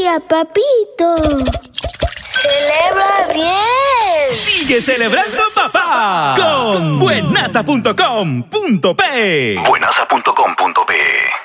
Mira, papito. ¡Celebra bien! ¡Sigue celebrando, papá! Con buenaza.com.pe. Buenaza.com.pe